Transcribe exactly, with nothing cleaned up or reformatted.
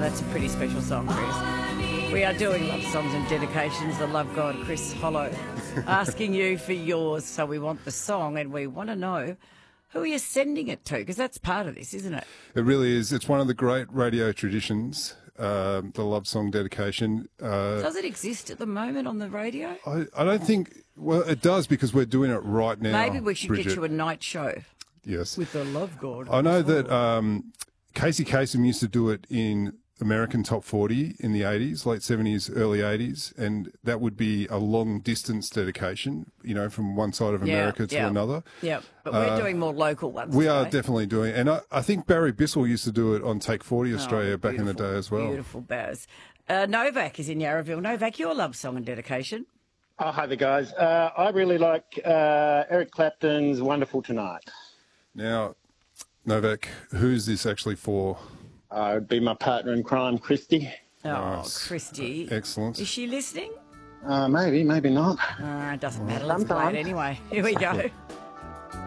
that's a pretty special song, Chris. We are doing love songs and dedications. The love god, Chris Hollow, asking you for yours. So we want the song and we want to know who are you sending it to, because that's part of this, isn't it? It really is. It's one of the great radio traditions, uh, the love song dedication. Uh, Does it exist at the moment on the radio? I, I don't think, well, it does because we're doing it right now. Maybe we should Bridget. get you a night show. Yes. With the love god. I know that um, Casey Kasem used to do it in American Top forty in the eighties, late seventies, early eighties, and that would be a long-distance dedication, you know, from one side of America yeah, to yeah. another. Yeah, but we're uh, doing more local ones We today. are definitely doing, and I, I think Barry Bissell used to do it on Take forty Australia Oh, back in the day as well. Beautiful, Baz. Uh, Novak is in Yarraville. Novak, your love song and dedication. Oh, hi there, guys. Uh, I really like uh, Eric Clapton's Wonderful Tonight. Now, Novak, who's this actually for? Uh, it'd be my partner in crime, Christy. Oh, Nice. Christy. Excellent. Is she listening? Uh, maybe, maybe not. Uh, it doesn't matter. Let's play it Sometimes. anyway. Here we go.